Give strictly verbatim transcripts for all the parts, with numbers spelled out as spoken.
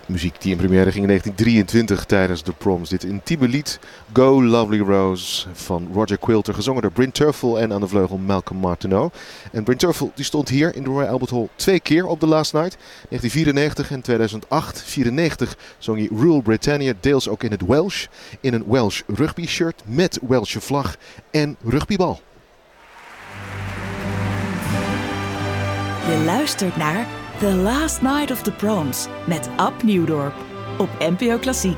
Muziek die in première ging in negentien drieëntwintig tijdens de Proms. Dit intieme lied Go Lovely Rose van Roger Quilter, gezongen door Bryn Terfel en aan de vleugel Malcolm Martineau. En Bryn Terfel die stond hier in de Royal Albert Hall twee keer op The Last Night. negentien vierennegentig en tweeduizend acht. vierennegentig zong hij Rule Britannia, deels ook in het Welsh. In een Welsh rugby shirt met Welsh vlag en rugbybal. Je luistert naar The Last Night of the Proms met Ab Nieuwdorp op N P O Klassiek.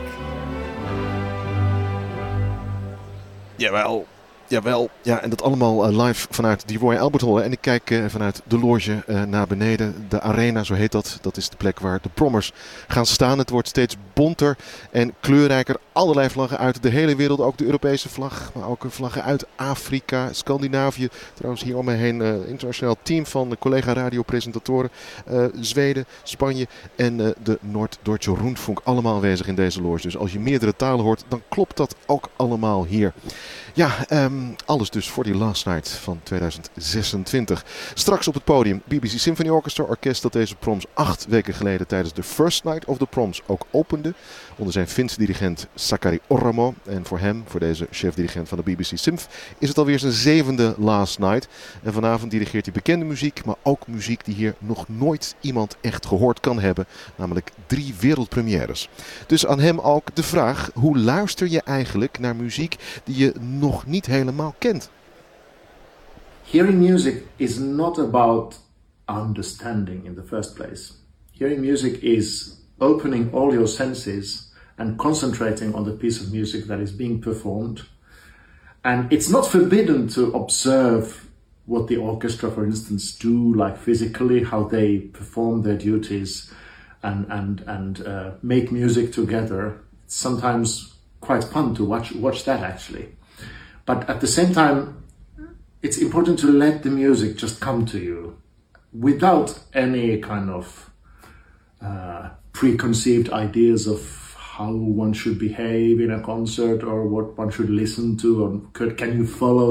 Jawel, jawel. Ja, en dat allemaal uh, live vanuit die Royal Albert Hall. En ik kijk uh, vanuit de loge uh, naar beneden. De arena, zo heet dat. Dat is de plek waar de Prommers gaan staan. Het wordt steeds bonter en kleurrijker. Allerlei vlaggen uit de hele wereld. Ook de Europese vlag, maar ook vlaggen uit Afrika, Scandinavië. Trouwens hier om me heen een uh, internationaal team van collega radiopresentatoren. Uh, Zweden, Spanje en uh, de Noord-Duitse Rundfunk. Allemaal aanwezig in deze loge. Dus als je meerdere talen hoort, dan klopt dat ook allemaal hier. Ja, um, alles dus voor die Last Night van tweeduizend zesentwintig. Straks op het podium B B C Symphony Orchestra, orkest dat deze Proms acht weken geleden tijdens de First Night of the Proms ook opende. Onder zijn Finse dirigent Sakari Oramo. En voor hem, voor deze chef-dirigent van de B B C Symf, is het alweer zijn zevende Last Night. En vanavond dirigeert hij bekende muziek, maar ook muziek die hier nog nooit iemand echt gehoord kan hebben. Namelijk drie wereldpremières. Dus aan hem ook de vraag, hoe luister je eigenlijk naar muziek die je nog niet helemaal kent? Hearing music is not about understanding in the first place. Hearing music is opening all your senses and concentrating on the piece of music that is being performed. And it's not forbidden to observe what the orchestra, for instance, do, like physically, how they perform their duties and, and, and uh, make music together. It's sometimes quite fun to watch, watch that actually. But at the same time, it's important to let the music just come to you without any kind of uh, preconceived ideas of how one should behave in a concert or what one should listen to, or could, can you follow